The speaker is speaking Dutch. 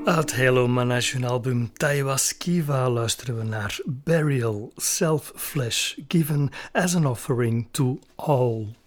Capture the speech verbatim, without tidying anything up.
Uit Halo Manage hun album Taiwas Kiva luisteren we naar Burial, Self-Flesh, Given as an Offering to All.